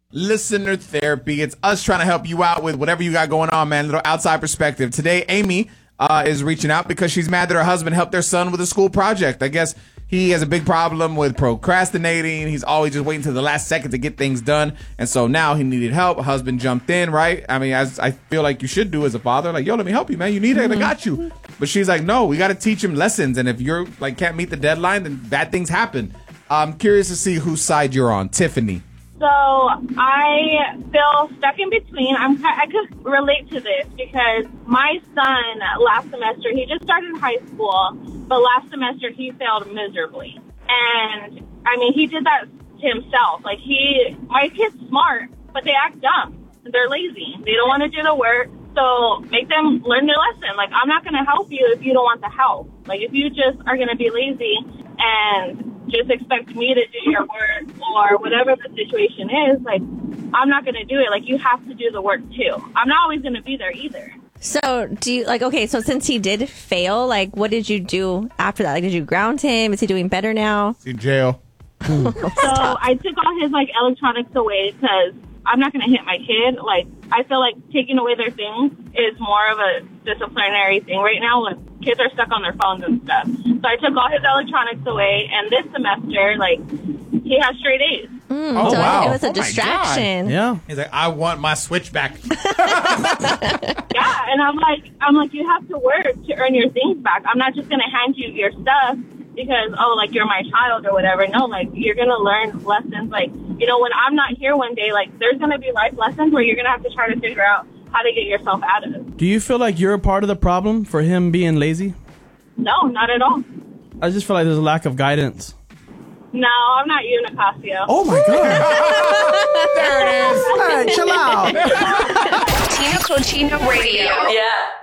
Listener therapy. It's us trying to help you out with whatever you got going on, man. A little outside perspective. Today, Amy is reaching out because she's mad that her husband helped their son with a school project. I guess he has a big problem with procrastinating. He's always just waiting to the last second to get things done. And so now he needed help. Husband jumped in, right? I mean, as I feel like you should do as a father. Like, yo, let me help you, man. You need it. I got you. But she's like, no, we got to teach him lessons. And if you're like can't meet the deadline, then bad things happen. I'm curious to see whose side you're on. Tiffany. So I feel stuck in between. I could relate to this because my son last semester, he just started high school, but last semester he failed miserably. And I mean, he did that to himself. Like my kid's smart, but they act dumb. They're lazy. They don't want to do the work. So make them learn the lesson. Like, I'm not going to help you if you don't want the help. Like, if you just are going to be lazy and just expect me to do your work or whatever the situation is, like, I'm not going to do it. Like, you have to do the work too. I'm not always going to be there either. So do you so since he did fail, like, what did you do after that? Like, did you ground him? Is he doing better now? He's in jail. So I took all his electronics away because I'm not going to hit my kid. Like, I feel like taking away their things is more of a disciplinary thing right now when kids are stuck on their phones and stuff. So I took all his electronics away, and this semester, he has straight A's. Oh, so wow. It was a distraction. Yeah. He's like, I want my Switch back. Yeah, and I'm like, you have to work to earn your things back. I'm not just going to hand you your stuff because, you're my child or whatever. No, you're going to learn lessons. When I'm not here one day, there's going to be life lessons where you're going to have to try to figure out how to get yourself out of it. Do you feel like you're a part of the problem for him being lazy? No, not at all. I just feel like there's a lack of guidance. No, I'm not you, Nicasio. Oh, my God. There it is. All right, chill out. Tina Cochino Radio. Yeah.